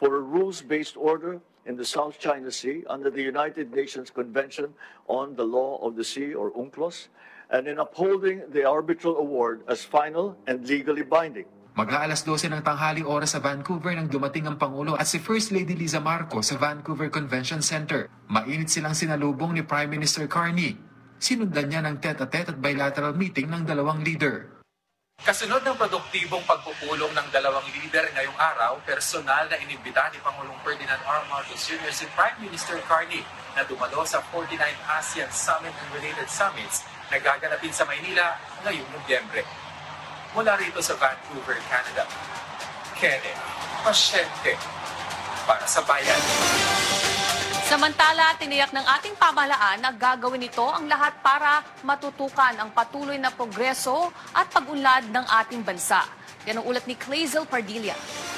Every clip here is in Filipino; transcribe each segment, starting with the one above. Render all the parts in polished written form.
for a rules-based order in the South China Sea under the United Nations Convention on the Law of the Sea, or UNCLOS, and in upholding the arbitral award as final and legally binding. Mag-aalas 12 ng tanghali oras sa Vancouver nang dumating ang Pangulo at si First Lady Liza Marcos sa Vancouver Convention Center. Mainit silang sinalubong ni Prime Minister Carney. Sinundan niya ng tete-a-tete at bilateral meeting ng dalawang leader. Kasunod ng produktibong pagpupulong ng dalawang leader ngayong araw, personal na inimbita ni Pangulong Ferdinand R. Marcos Jr. si Prime Minister Carney na dumalo sa 49th ASEAN Summit and related summits na gaganapin sa Maynila ngayong Nobyembre. Mula rito sa Vancouver, Canada, Kenneth Pasyente para sa bayan. Samantala, tiniyak ng ating pamahalaan na gagawin nito ang lahat para matutukan ang patuloy na progreso at pag-unlad ng ating bansa. Yan ang ulat ni Clazel Pardilla.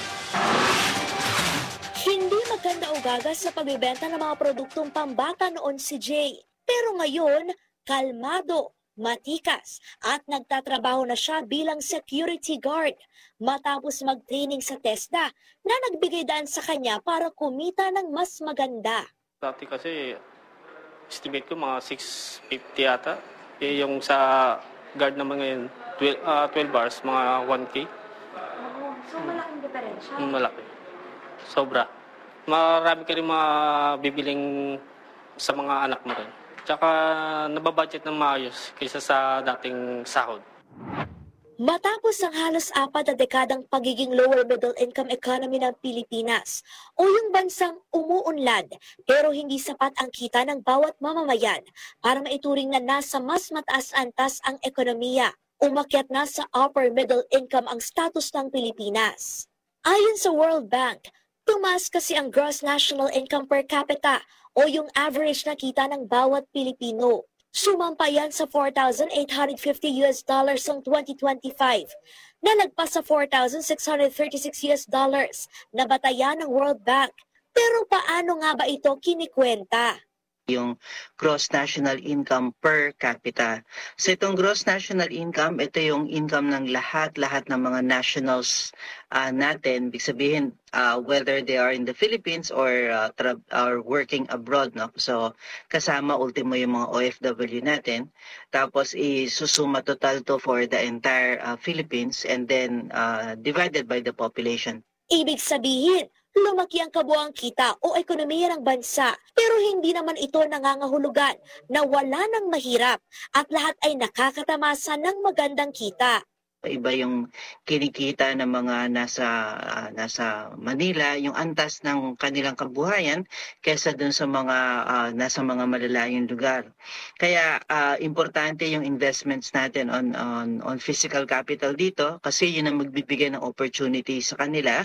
Hindi maganda o gagas sa pagbibenta ng mga produktong pambata noon si Jay. Pero ngayon, kalmado, matikas at nagtatrabaho na siya bilang security guard matapos mag-training sa TESDA na nagbigay daan sa kanya para kumita ng mas maganda. Dati kasi, estimate ko mga 650 yata. Yung sa guard naman ngayon, 12 hours, mga 1K. So malaking diferensya? Malaki. Sobra. Marami ka rin mabibiling sa mga anak mo rin. Tsaka nababudget ng maayos kaysa sa dating sahod. Matapos ang halos 4 na dekadang pagiging lower middle income economy ng Pilipinas o yung bansang umuunlad pero hindi sapat ang kita ng bawat mamamayan para maituring na nasa mas mataas antas ang ekonomiya, umakyat na sa upper middle income ang status ng Pilipinas. Ayon sa World Bank, tumaas kasi ang gross national income per capita o yung average na kita ng bawat Pilipino. Sumampa yan sa $4,850 noong 2025, na nagpas sa $4,636 na batayan ng World Bank. Pero paano nga ba ito kinikwenta? Yung gross national income per capita. So itong gross national income, ito yung income ng lahat ng mga nationals natin. Ibig sabihin, whether they are in the Philippines or working abroad. No? So kasama ultimo yung mga OFW natin. Tapos isusuma total to for the entire Philippines and then divided by the population. Ibig sabihin, lumaki ang kabuang kita o ekonomiya ng bansa pero hindi naman ito nangangahulugan na wala nang mahirap at lahat ay nakakatamasa ng magandang kita. Iba yung kinikita ng mga nasa Manila, yung antas ng kanilang kabuhayan kaysa dun sa mga nasa mga malalayong lugar. Kaya importante yung investments natin on physical capital dito kasi yun ang magbibigay ng opportunity sa kanila.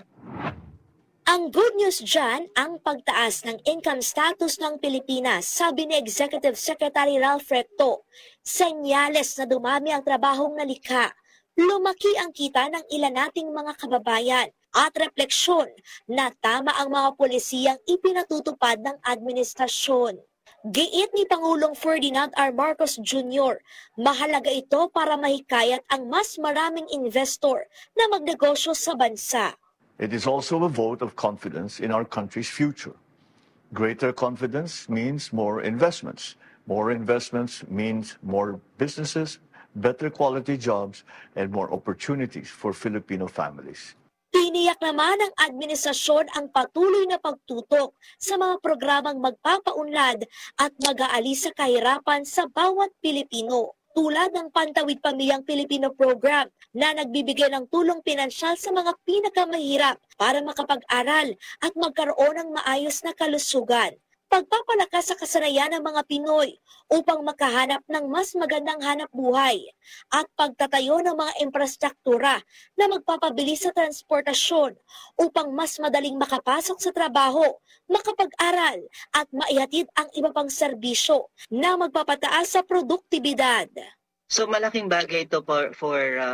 Ang good news dyan, ang pagtaas ng income status ng Pilipinas, sabi ni Executive Secretary Ralph Recto, senyales na dumami ang trabahong nalikha, lumaki ang kita ng ilan nating mga kababayan, at refleksyon na tama ang mga polisiyang ipinatutupad ng administrasyon. Giit ni Pangulong Ferdinand R. Marcos Jr., mahalaga ito para mahikayat ang mas maraming investor na magnegosyo sa bansa. It is also a vote of confidence in our country's future. Greater confidence means more investments. More investments means more businesses, better quality jobs, and more opportunities for Filipino families. Tiniyak naman ng administrasyon ang patuloy na pagtutok sa mga programang magpapaunlad at mag-aalis sa kahirapan sa bawat Pilipino. Tulad ng Pantawid Pamilyang Pilipino Program na nagbibigay ng tulong pinansyal sa mga pinakamahirap para makapag-aral at magkaroon ng maayos na kalusugan. Pagpapalakas sa kasanayan ng mga Pinoy upang makahanap ng mas magandang hanap buhay at pagtatayo ng mga infrastruktura na magpapabilis sa transportasyon upang mas madaling makapasok sa trabaho, makapag-aral at maihatid ang iba pang serbisyo na magpapataas sa produktibidad. So malaking bagay ito for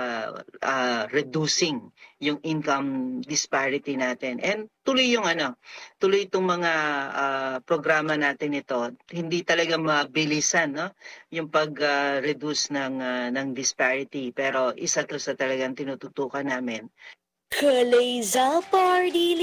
reducing yung income disparity natin. And tuloy itong mga programa natin ito. Hindi talaga mabilisan, no? Yung pag-reduce ng disparity. Pero isa to sa talagang tinututukan namin. Clazel Pardilla.